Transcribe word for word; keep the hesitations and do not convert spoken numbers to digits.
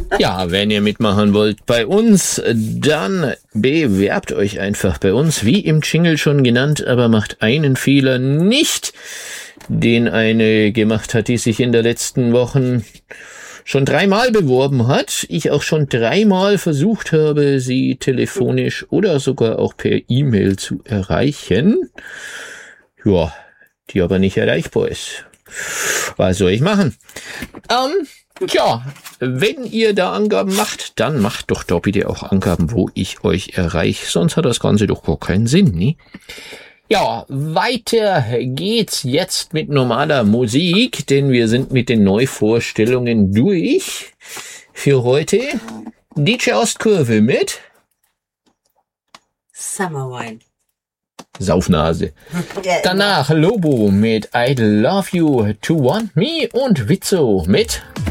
Ja, wenn ihr mitmachen wollt bei uns, dann bewerbt euch einfach bei uns, wie im Jingle schon genannt, aber macht einen Fehler nicht, den eine gemacht hat, die sich in der letzten Wochen schon dreimal beworben hat. Ich auch schon dreimal versucht habe, sie telefonisch oder sogar auch per E-Mail zu erreichen. Ja, die aber nicht erreichbar ist. Was soll ich machen? Ähm, tja, wenn ihr da Angaben macht, dann macht doch da bitte auch Angaben, wo ich euch erreiche. Sonst hat das Ganze doch gar keinen Sinn, ne? Ja, weiter geht's jetzt mit normaler Musik, denn wir sind mit den Neuvorstellungen durch. Für heute D J Ostkurve mit Summer Wine. Saufnase. Danach Lobo mit I Love You to Want Me und Witzo mit